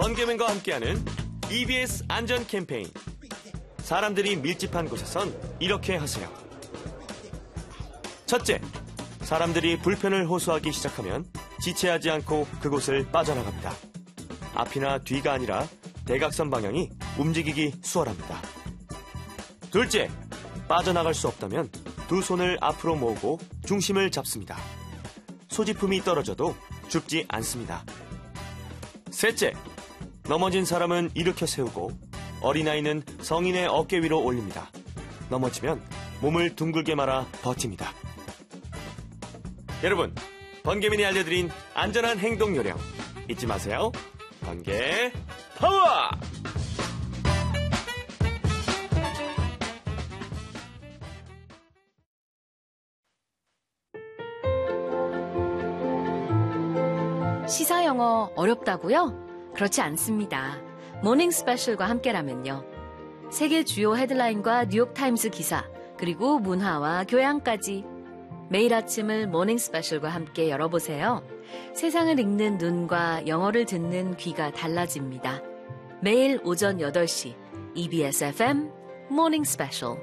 번개맨과 함께하는 EBS 안전 캠페인. 사람들이 밀집한 곳에선 이렇게 하세요. 첫째, 사람들이 불편을 호소하기 시작하면 지체하지 않고 그곳을 빠져나갑니다. 앞이나 뒤가 아니라 대각선 방향이 움직이기 수월합니다. 둘째, 빠져나갈 수 없다면 두 손을 앞으로 모으고 중심을 잡습니다. 소지품이 떨어져도 죽지 않습니다. 셋째, 넘어진 사람은 일으켜 세우고 어린아이는 성인의 어깨 위로 올립니다. 넘어지면 몸을 둥글게 말아 버팁니다. 여러분, 번개민이 알려드린 안전한 행동 요령 잊지 마세요. 번개 파워! 시사 영어 어렵다고요? 그렇지 않습니다. 모닝 스페셜과 함께라면요. 세계 주요 헤드라인과 뉴욕타임스 기사, 그리고 문화와 교양까지 매일 아침을 모닝 스페셜과 함께 열어보세요. 세상을 읽는 눈과 영어를 듣는 귀가 달라집니다. 매일 오전 8시 EBS FM 모닝 스페셜.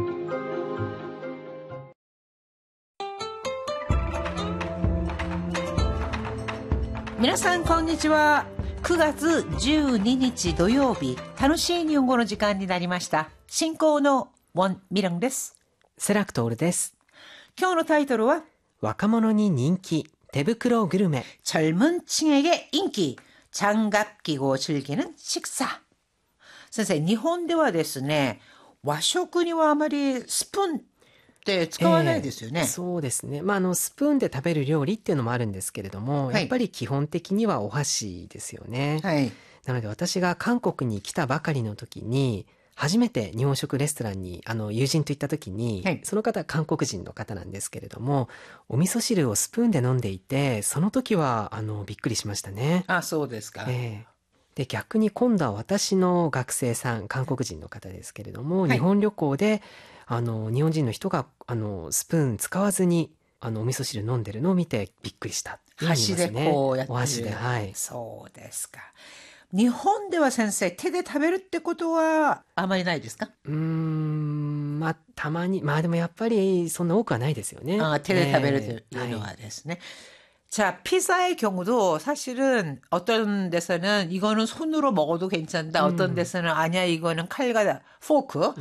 皆さんこんにちは。9月12日土曜日、楽しい日本語の時間になりました。進行のウォン・ミランです。 セラクトールです。 今日のタイトルは若者に人気手袋グルメ 젊은 층에게 인기 장갑 끼고 즐기는 식사. 선생님, 日本ではですね、和食にはあまりスプーンって使わないですよね。 そうですね。スプーンで食べる料理っていうのもあるんですけれども、やっぱり基本的にはお箸ですよね。 はい。 なので私が韓国に来たばかりの時に、初めて日本食レストランに友人と行った時に、 はい、 その方は韓国人の方なんですけれども、お味噌汁をスプーンで飲んでいて、その時はびっくりしましたね。 あ、そうですか。 で、逆に今度は私の学生さん、韓国人の方ですけれども、 はい、 日本旅行で日本人の人がスプーン使わずにお味噌汁飲んでるのを見てびっくりしたって言いますね。 箸でこうやってる。 お箸で、はい。 そうですか。日本では先生、手で食べるってことはあまりないですか？ たまに、でもやっぱりそんな多くはないですよね。 手で食べるというのはですね。자, 피자의 경우도 사실은 어떤 데서는 이거는 손으로 먹어도 괜찮다. 어떤 데서는 아니야, 이거는 칼과 포크,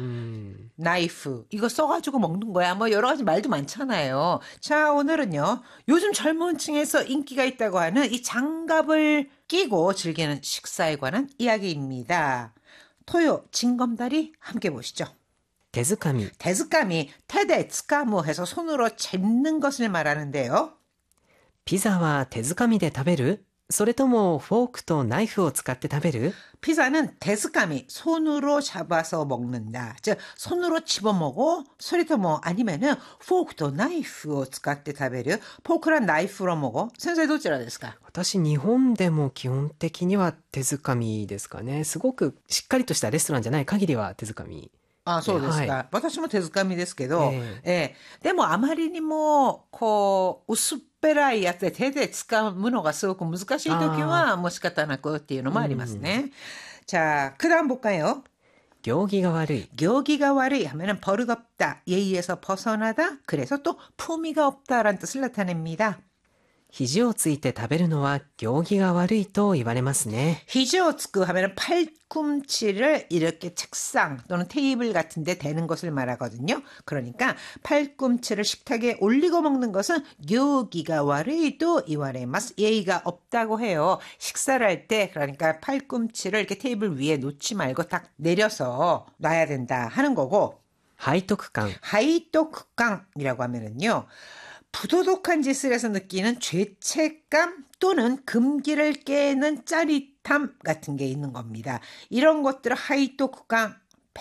나이프 이거 써가지고 먹는 거야. 뭐 여러 가지 말도 많잖아요. 자, 오늘은요. 요즘 젊은 층에서 인기가 있다고 하는 이 장갑을 끼고 즐기는 식사에 관한 이야기입니다. 토요, 징검다리 함께 보시죠. 데즈카미. 데즈카미, 테데, 츠카무 해서 손으로 잡는 것을 말하는데요. ピザは手づかみで食べる？それともフォークとナイフを使って食べる？ 피자는 데스카미, 손으로 잡아서 먹는다. 즉, 손으로 집어먹어. それとも 아니면은 포크と 나이프を使って食べる. 포크랑 나이프로 먹어. 선생님, どちらですか？ 私、日本でも基本的には手づかみですかね。すごくしっかりとしたレストランじゃない限りは手づかみ。 あ、そうですか。私も手づかみですけど、でもあまりにも、こう、薄っぺらいやつで手で掴むのがすごく難しいときは、もう仕方なくっていうのもありますね。자、그다음 볼까요? 行儀が悪い. 行儀が悪い하면은 버릇 없다, 예의에서 벗어나다, 그래서 또 품위가 없다라는 뜻을 나타냅니다. 肘をついて食べるのは行儀が悪いと言われますね. 肘をつく하면 팔꿈치를 이렇게 책상 또는 테이블 같은 데 대는 것을 말하거든요. 그러니까 팔꿈치를 식탁에 올리고 먹는 것은 교기가悪い도 이와레마스. 예의가 없다고 해요. 식사를 할 때 그러니까 팔꿈치를 이렇게 테이블 위에 놓지 말고 딱 내려서 놔야 된다 하는 거고. 하이토크강. 하이토크강이라고 하면은요. 부도덕한 짓을 해서 느끼는 죄책감 또는 금기를 깨는 짜릿함 같은 게 있는 겁니다. 이런 것들을 하이토크감,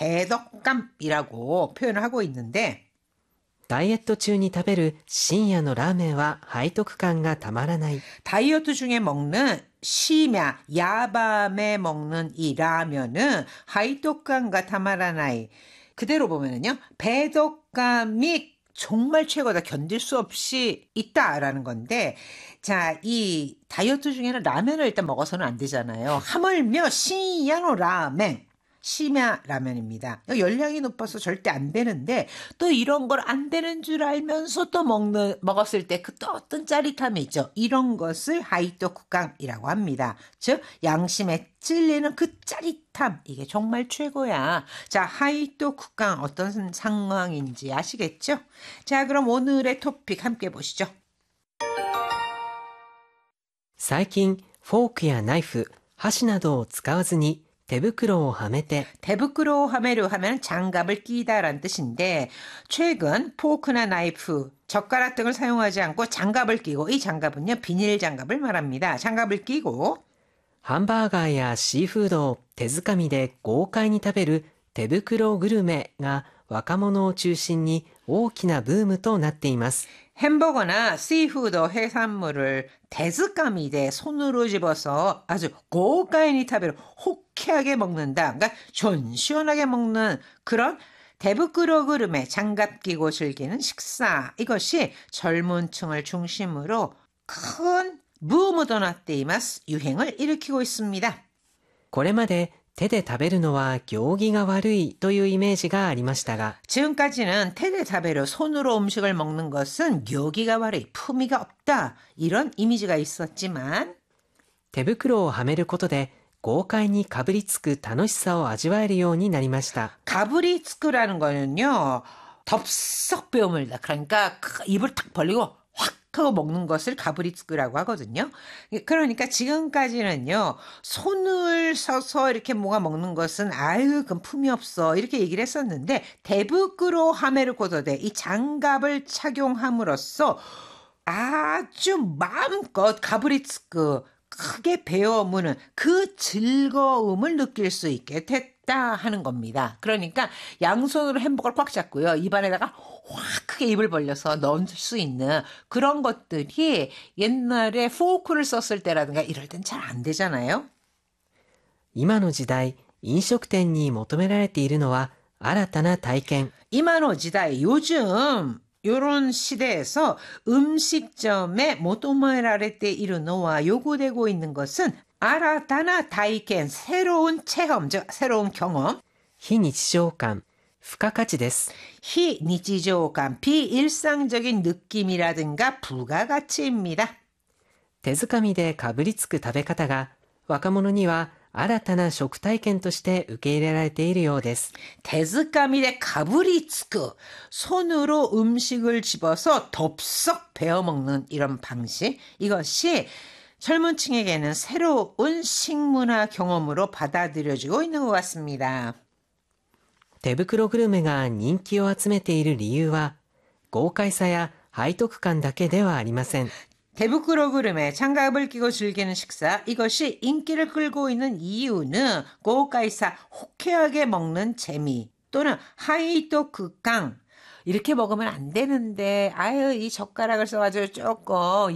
배덕감이라고 표현을 하고 있는데 ダイエット中に食べる深夜のラーメンは背徳感がたまらない. 다이어트 중에 먹는 심야, 야밤에 먹는 이 라면은 하이토크감과 타마라나이. 그대로 보면은요. 배덕감이 정말 최고다. 견딜 수 없이 있다라는 건데, 자, 이 다이어트 중에는 라면을 일단 먹어서는 안 되잖아요. 하물며 시야노 라멘. 심야 라면입니다. 열량이 높아서 절대 안 되는데 또 이런 걸 안 되는 줄 알면서 또 먹었을 때 그 또 어떤 짜릿함이 있죠. 이런 것을 하이토쿠깡이라고 합니다. 즉 양심에 찔리는 그 짜릿함, 이게 정말 최고야. 자, 하이토쿠깡 어떤 상황인지 아시겠죠? 자, 그럼 오늘의 토픽 함께 보시죠. 最近フォークやナイフ、箸などを使わずに手袋をはめて 대부끄로 하메루 하면 장갑을 끼다라는 뜻인데, 최근 포크나 나이프, 젓가락 등을 사용하지 않고 장갑을 끼고, 이 장갑은요 비닐 장갑을 말합니다. 장갑을 끼고 ハンバーガーやシーフードを手づかみで豪快に食べる手袋グルメが若者を中心に大きなブームとなっています。 햄버거나 씨푸드 해산물을 데스까미대 손으로 집어서 아주 고가인이 타베로 호쾌하게 먹는다. 그러니까 시원하게 먹는 그런 대부끄러 그름에 장갑 끼고 즐기는 식사. 이것이 젊은 층을 중심으로 큰 붐으로 나떼이마스, 유행을 일으키고 있습니다. これまで手で食べるのは行儀が悪いというイメージがありましたが、 지금까지는 테레타베로 손으로 음식을 먹는 것은 묘기가 와리, 품위가 없다, 이런 이미지가 있었지만 手袋をはめることで豪快にかぶりつく楽しさを味わえるようになりました。 가브리츠크라는 거는요, 덥석 베어물다. 그러니까 입을 탁 벌리고 확 하고 먹는 것을 가브리츠크라고 하거든요. 그러니까 지금까지는요, 손을 써서 이렇게 뭐가 먹는 것은 아유 그건 품이 없어 이렇게 얘기를 했었는데, 대부끄로 하메르 고도데, 이 장갑을 착용함으로써 아주 마음껏 가브리츠크, 크게 베어무는 그 즐거움을 느낄 수 있게 됐다 하는 겁니다. 그러니까 양손으로 햄버거를 꽉 잡고요, 입안에다가 확 크게 입을 벌려서 넣을 수 있는 그런 것들이 옛날에 포크를 썼을 때라든가 이럴 땐 잘 안 되잖아요. 今の時代、飲食店に求められているのは新たな体験。 이마노지다이, 요즘 요런 시대에서 음식점에 모토모에라레테 이르노와 요구되고 있는 것은 아라타나 다이켄, 새로운 체험, 즉 새로운 경험, 非日常感、付加価値です。 희니지조감, 비일상적인 느낌이라든가 부가가치입니다. 手づかみでかぶりつく食べ方が若者には新たな食体験として受け入れられているようです。 데스까미데 가브리츠크, 손으로 음식을 집어서 덥석 베어먹는 이런 방식, 이것이 젊은 층에게는 새로운 식문화 경험으로 받아들여지고 있는 것 같습니다. 手袋グルメが人気を集めている理由は豪快さや背徳感だけではありません。 대부끄러 그름에 장갑을 끼고 즐기는 식사, 이것이 인기를 끌고 있는 이유는 고가이사, 호쾌하게 먹는 재미, 또는 하이토크강, 이렇게 먹으면 안 되는데 아유 이 젓가락을 써가지고 조금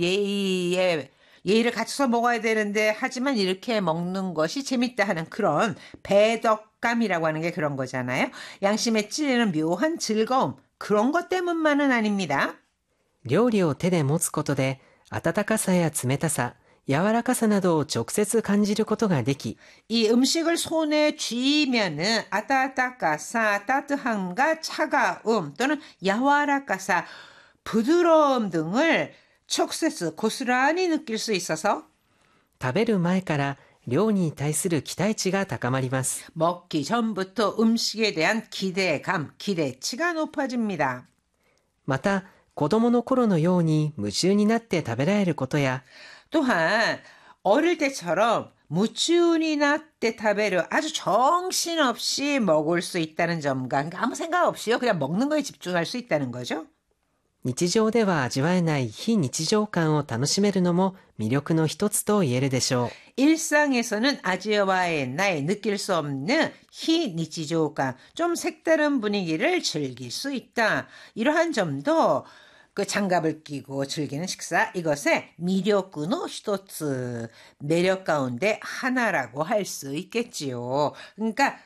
예의를 갖춰서 먹어야 되는데, 하지만 이렇게 먹는 것이 재밌다 하는 그런 배덕감이라고 하는 게 그런 거잖아요. 양심에 찔리는 묘한 즐거움, 그런 것 때문만은 아닙니다. 料理を手で持つことで温かさや冷たさ、柔らかさなどを直接感じることができ、 이 음식을 손에 쥐면은 아따따까사, 따뜻함과 차가움, 또는 야와라까사, 부드러움 등을 촉세스, 고스란히 느낄 수 있어서 食べる前から量に対する期待値が高まります。 먹기 전부터 음식에 대한 기대감, 기대치가 높아집니다. また、子供の頃のように夢中になって食べられることや、 또한 어릴 때처럼 무치운이 나때 타베르, 아주 정신없이 먹을 수 있다는 점과, 그러니까 아무 생각 없이요, 그냥 먹는 거에 집중할 수 있다는 거죠. 日常では味わえない非日常感を楽しめるのも魅力の一つと言えるでしょう。 일상에서는 아지와의 나이, 느낄 수 없는 희니지조감, 좀 색다른 분위기를 즐길 수 있다. 이러한 점도 그 장갑을 끼고 즐기는 식사, 이것의 미력의 히토츠, 매력 가운데 하나라고 할 수 있겠지요. 그러니까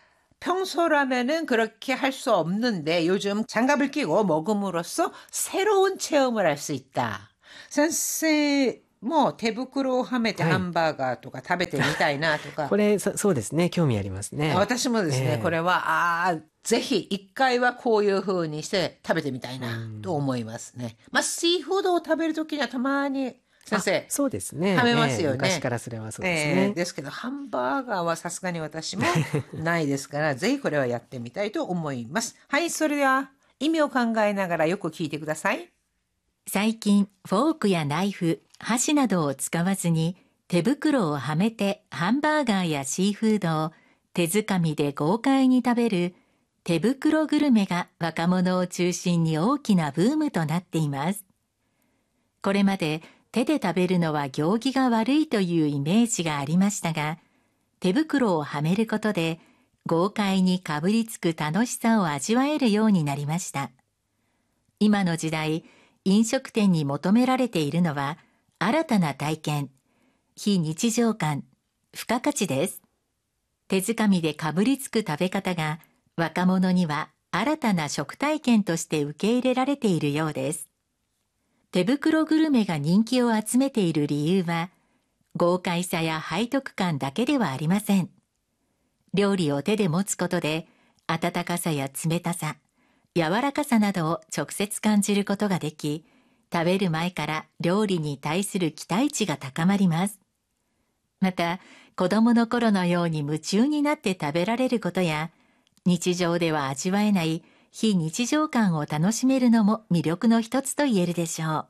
평소라면은 그렇게 할 수 없는데 요즘 장갑을 끼고 먹음으로써 새로운 체험을 할 수 있다. 先生も手袋をはめてハンバーガーとか食べてみたいなとか。 これ、そうですね。興味ありますね。 私もですね、これは、ぜひ一回はこういう風にして食べてみたいなと思いますね。まあ、シーフードを食べるときにはたまに、先生。 そうですね。 食べますよね。 昔からそれはそうですね。 ですけど、ハンバーガーはさすがに私もないですから、ぜひこれはやってみたいと思います。はい、それでは意味を考えながらよく聞いてください。 最近、フォークやナイフ、箸などを使わずに手袋をはめてハンバーガーやシーフードを手づかみで豪快に食べる手袋グルメが若者を中心に大きなブームとなっています。これまで手で食べるのは行儀が悪いというイメージがありましたが、手袋をはめることで豪快にかぶりつく楽しさを味わえるようになりました。今の時代、飲食店に求められているのは新たな体験、非日常感、付加価値です。手づかみでかぶりつく食べ方が若者には新たな食体験として受け入れられているようです。手袋グルメが人気を集めている理由は、豪快さや背徳感だけではありません。料理を手で持つことで、温かさや冷たさ、柔らかさなどを直接感じることができ、食べる前から料理に対する期待値が高まります。また、子供の頃のように夢中になって食べられることや、日常では味わえない非日常感を楽しめるのも魅力の一つと言えるでしょう。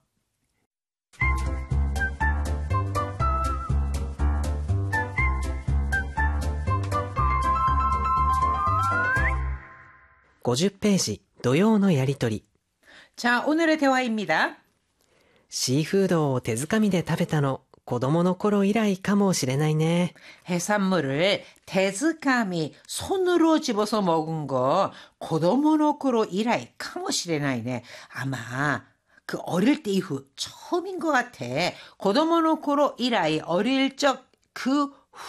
50ページ、土曜のやりとり。 자, 오늘의 대화입니다. シーフードを手づかみで食べたの、子供の頃以来かもしれないね。 해산물을 대즈감이 손으로 집어서 먹은 거 고도모노頃 이라이 카모시레나이네. 아마 그 어릴 때 이후 처음인 것 같아. 고도모노頃 이라이 어릴 적 그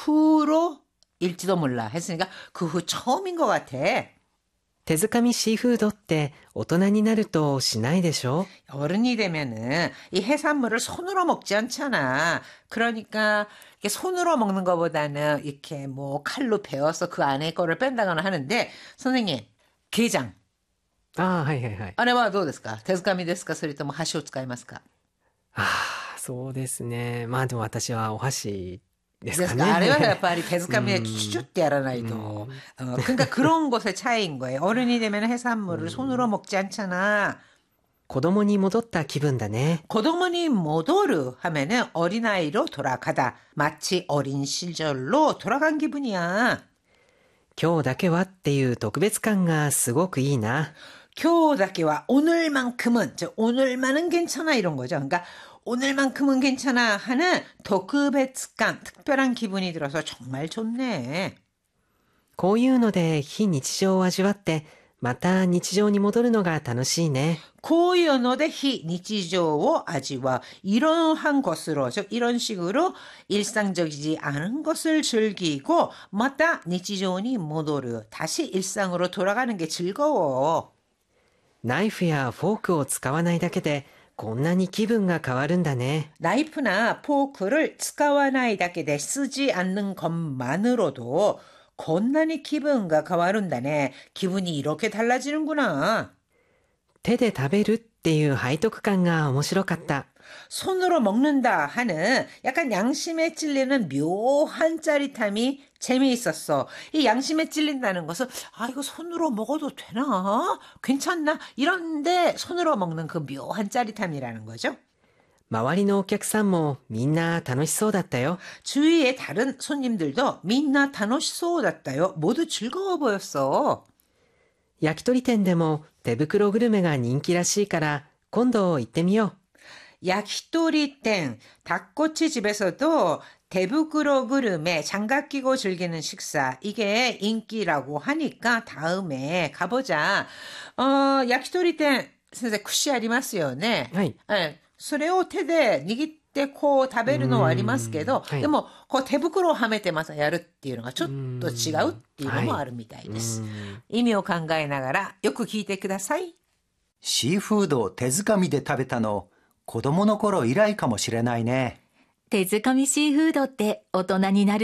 후로 일지도 몰라 했으니까 그 후 처음인 것 같아. 手づかみシーフードって大人になるとしないでしょ？ 어른이 되면은 이 해산물을 손으로 먹지 않잖아. 그러니까 이게 손으로 먹는 것보다는 이렇게 뭐 칼로 베어서 그 안에 거를 뺀다거나 하는데, 선생님, 게장. はいはいはい。 あれはどうですか？手づかみですか？それとも箸を使いますか？ そうですね。まあでも私はお箸ですかね。 ですか？あれはやっぱり手づかみでチュチュってやらないと. 그러니까 그런 것의 차이인 거예요. 어른이 되면 해산물을 손으로 먹지 않잖아. 子供に戻った気分だね。 고도모니 모도르 하면은 어린아이로 돌아가다. 마치 어린 시절로 돌아간 기분이야. 今日だけはっていう特別感がすごくいいな。 교다케와 오늘만큼은, 오늘만은 괜찮아 이런 거죠. 그러니까 오늘만큼은 괜찮아 하는特別感, 특별한 기분이 들어서 정말 좋네. こういうので非日常を味わってまた日常に戻るのが楽しいね。 고요노데 히 니치조오 아지와 이러한 것으로, 즉 이런 식으로 일상적이지 않은 것을 즐기고 마다 니치조니 모도르, 다시 일상으로 돌아가는 게 즐거워. ナイフやフォークを使わないだけでこんなに気分が変わるんだね。 나이프나 포크를 使わないだけで 쓰지 않는 것만으로도 건난이 기분가 가와룬다네. 기분이 이렇게 달라지는구나. 手で食べるっていう背徳感が面白かった。 손으로 먹는다 하는 약간 양심에 찔리는 묘한 짜릿함이 재미있었어. 이 양심에 찔린다는 것은 이거 손으로 먹어도 되나? 괜찮나? 이런데 손으로 먹는 그 묘한 짜릿함이라는 거죠. 周りのお客さんもみんな楽しそうだったよ。 주위의 다른 손님들도 민나 타노시소다다요. 모두 즐거워 보였어. 焼き鳥店でも手袋グルメが人気らしいから今度行ってみよう。 야키토리땡, 닭꼬치 집에서도 대부끄러 그름에 장갑 끼고 즐기는 식사, 이게 인기라고 하니까 다음에 가보자. 야키토리땡, 선생님, 쿠시 아리마스요, 네. はい。 それを手で握っってこう食べるのはありますけど、 はいでもこう手袋をはめてまたやるっていうのがちょっと違うっていうのもあるみたいです。意味を考えながらよく聞いてください。 シーフードを手づかみで食べたの、子供の頃以来かもしれないね。 手づかみシーフードって大人になる